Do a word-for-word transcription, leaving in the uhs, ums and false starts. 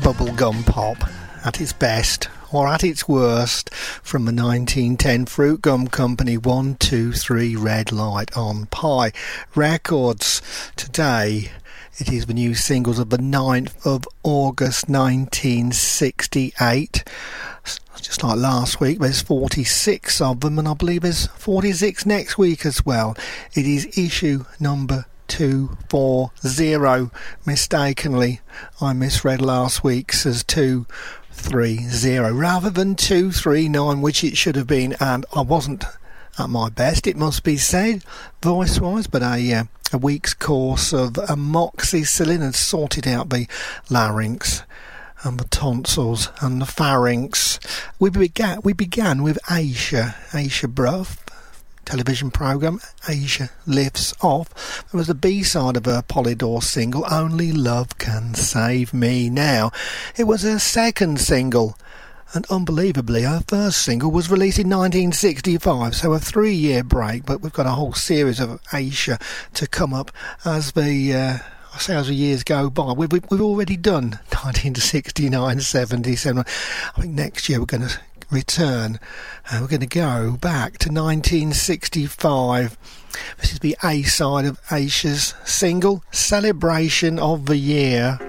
bubblegum pop at its best or at its worst from the nineteen ten Fruit Gum Company one two three Red Light on Pie Records. Today it is the new singles of the ninth of August nineteen sixty-eight. Just like last week, there's forty-six of them, and I believe there's forty-six next week as well. It is issue number two forty. Mistakenly, I misread last week's as two thirty rather than two thirty-nine, which it should have been, and I wasn't at my best, it must be said, voice-wise, but a, uh, a week's course of amoxicillin had sorted out the larynx and the tonsils and the pharynx. We began, we began with Aisha, Aisha Bruff, television programme, Aisha Lifts Off. There was the B-side of her Polydor single, Only Love Can Save Me. Now, it was her second single, and unbelievably, her first single was released in nineteen sixty-five, so a three-year break, but we've got a whole series of Aisha to come up as the... Uh, I say as the years go by. We've, we've already done nineteen sixty-nine, seventy-seven. I think next year we're going to return and we're going to go back to nineteen sixty-five. This is the A-side of Aisha's single, Celebration of the Year.